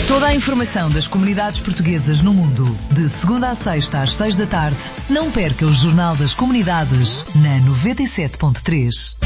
Toda a informação das comunidades portuguesas no mundo, de segunda a sexta às 6 da tarde. Não perca o Jornal das Comunidades na 97.3.